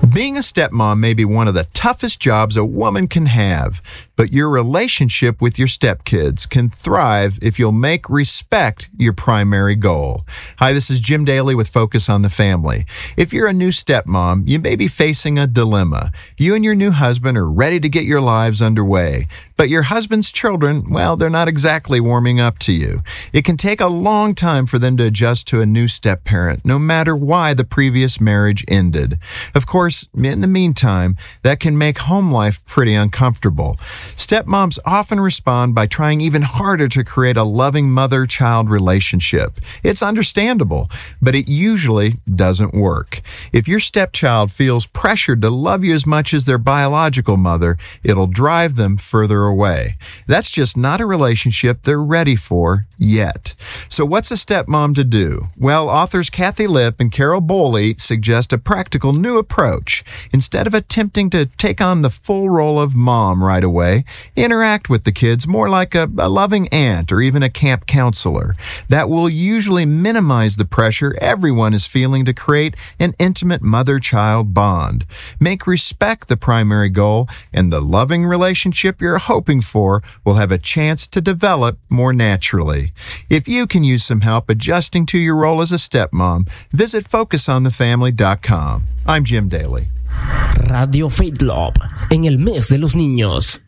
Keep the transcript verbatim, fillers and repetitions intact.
Being a stepmom may be one of the toughest jobs a woman can have, but your relationship with your stepkids can thrive if you'll make respect your primary goal. Hi, this is Jim Daly with Focus on the Family. If you're a new stepmom, you may be facing a dilemma. You and your new husband are ready to get your lives underway, but your husband's children, well, they're not exactly warming up to you. It can take a long time for them to adjust to a new step-parent, no matter why the previous marriage ended. Of course, in the meantime, that can make home life pretty uncomfortable. Stepmoms often respond by trying even harder to create a loving mother-child relationship. It's understandable, but it usually doesn't work. If your stepchild feels pressured to love you as much as their biological mother, it'll drive them further away. That's just not a relationship they're ready for yet. So what's a stepmom to do? Well, authors Kathy Lipp and Carol Boley suggest a practical new approach. Instead of attempting to take on the full role of mom right away, interact with the kids more like a, a loving aunt or even a camp counselor. That will usually minimize the pressure everyone is feeling to create an intimate mother-child bond. Make respect the primary goal, and the loving relationship you're hoping for will have a chance to develop more naturally. If you can use some help adjusting to your role as a stepmom, visit focus on the family dot com. I'm Jim Daly. Radio Faith Love en el mes de los niños.